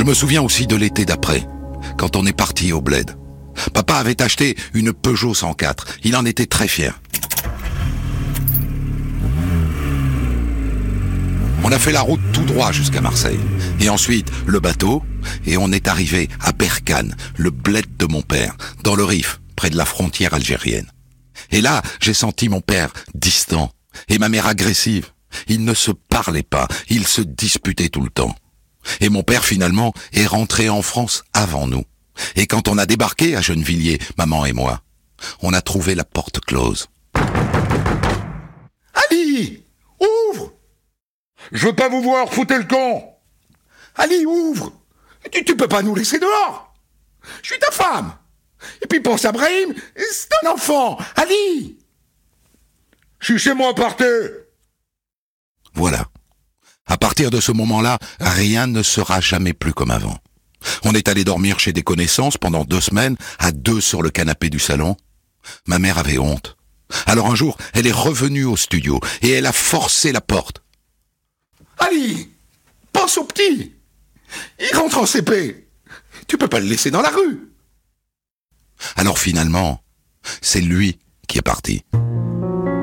me souviens aussi de l'été d'après, quand on est parti au bled. Papa avait acheté une Peugeot 104. Il en était très fier. On a fait la route tout droit jusqu'à Marseille. Et ensuite, le bateau. Et on est arrivé à Berkane, le bled de mon père, dans le Rif, près de la frontière algérienne. Et là, j'ai senti mon père distant et ma mère agressive. Ils ne se parlaient pas, ils se disputaient tout le temps. Et mon père, finalement, est rentré en France avant nous. Et quand on a débarqué à Gennevilliers, maman et moi, on a trouvé la porte close. Ali, ouvre! Je veux pas vous voir, foutez le camp! Ali, ouvre! Tu peux pas nous laisser dehors! Je suis ta femme! Et puis pense à Brahim, c'est un enfant! Ali! Je suis chez moi, partez! Voilà. À partir de ce moment-là, rien ne sera jamais plus comme avant. On est allé dormir chez des connaissances pendant 2 semaines, à 2 sur le canapé du salon. Ma mère avait honte. Alors un jour, elle est revenue au studio et elle a forcé la porte. Ali, pense au petit. Il rentre en CP. Tu peux pas le laisser dans la rue. Alors finalement, c'est lui qui est parti.